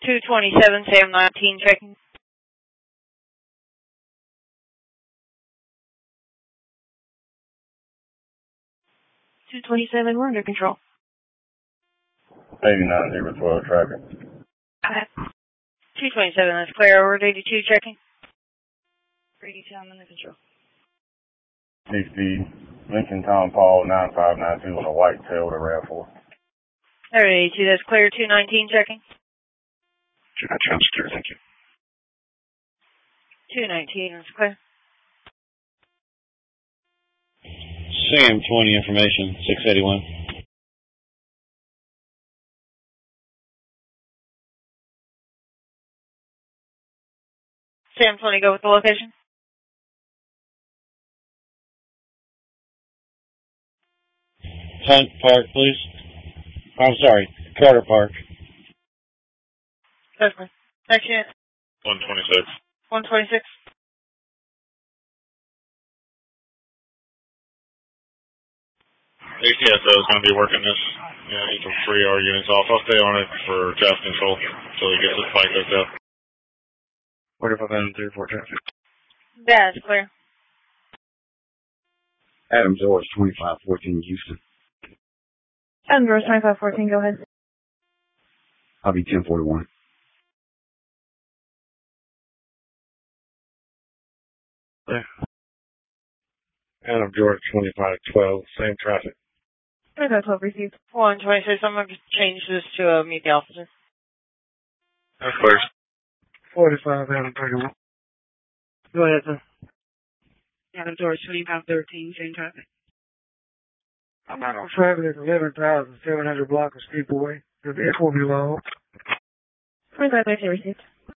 227, Sam 19, checking. 227, we're under control. 89012 traffic. Okay. 227, that's clear. Over 82, checking. 82, I'm under control. DC Lincoln Tom Paul 9592 on a white tail to RAV4. 82, that's clear. 219, checking. Sounds clear, thank you. 219, that's clear. Sam 20, information, 681. Sam 20, go with the location. Hunt Park, please. I'm sorry, Carter Park. That's clear. Next unit. 126. 126. ACSO is going to be working this. Yeah, he took 3 hour units off. I'll stay on it for traffic control until he gets his bike hooked up. 4534 traffic. Yeah, it's clear. Adam George 2514 Houston. Adam George 2514, go ahead. I'll be 1041. There. Adam George 2512, same traffic. 2512 received. 126, I'm going to change this to meet the officer. That's clear. 45 Adam 31. Go ahead, sir. Adam George 2513, same traffic. I'm out on traffic at 11,700 block of Steeple Way. The vehicle will be low. 2513 received.